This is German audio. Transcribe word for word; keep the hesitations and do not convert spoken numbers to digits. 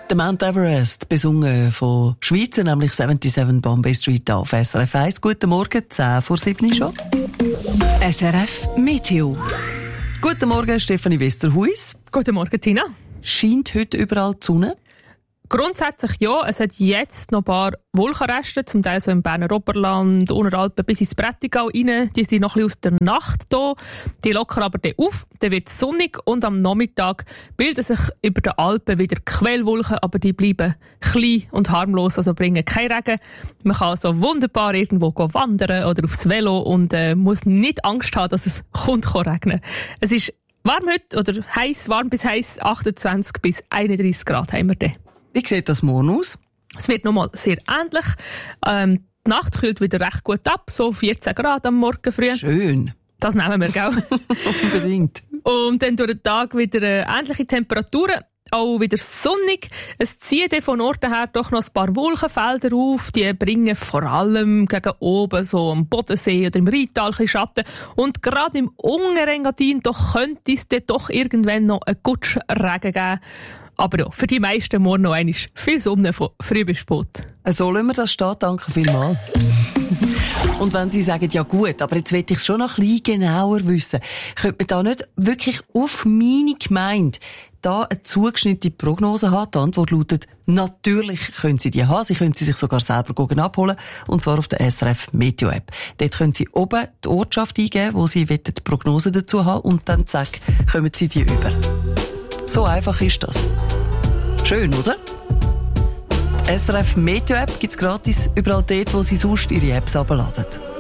Der Mount Everest, besungen von Schweizer, nämlich siebenundsiebzig Bombay Street auf S R F eins. Guten Morgen, zehn vor sieben schon. S R F Meteo. Guten Morgen, Stefanie Westerhuis. Guten Morgen, Tina. Scheint heute überall die Sonne? Grundsätzlich ja. Es hat jetzt noch ein paar Wolkenreste, zum Teil so im Berner Oberland, Unteralpen bis ins Prättigau rein. Die sind noch ein bisschen aus der Nacht da. Die lockern aber dann auf, dann wird es sonnig und am Nachmittag bilden sich über den Alpen wieder Quellwolken, aber die bleiben klein und harmlos, also bringen keinen Regen. Man kann also wunderbar irgendwo wandern oder aufs Velo und äh, muss nicht Angst haben, dass es kommt regnen. Es ist warm heute, oder heiß, warm bis heiß, achtundzwanzig bis einunddreissig Grad haben wir dann. Wie sieht das morgen aus? Es wird nochmal sehr ähnlich. Ähm, die Nacht kühlt wieder recht gut ab, so vierzehn Grad am Morgen früh. Schön. Das nehmen wir, gell? Unbedingt. Und dann durch den Tag wieder äh, ähnliche Temperaturen. Auch wieder sonnig. Es ziehen dann von Orten her doch noch ein paar Wolkenfelder auf. Die bringen vor allem gegen oben, so am Bodensee oder im Rheintal, ein bisschen Schatten. Und gerade im Unterengadin, doch könnte es dann doch irgendwann noch einen Gutschregen geben. Aber ja, für die meisten morgen noch einmal viel Sonne von früh bis spät. So lassen wir das stehen, danke vielmals. Und wenn Sie sagen, ja gut, aber jetzt will ich es schon noch ein bisschen genauer wissen, könnte man da nicht wirklich auf meine Gemeinde da eine zugeschnittene Prognose haben? Die Antwort lautet, natürlich können Sie die haben. Sie können sie sich sogar selber abholen. Und zwar auf der S R F Meteo App. Dort können Sie oben die Ortschaft eingeben, wo Sie die Prognose dazu haben. Und dann zack, kommen Sie die über. So einfach ist das. Schön, oder? Die S R F Meteo App gibt's gratis überall dort, wo Sie sonst Ihre Apps herunterladen.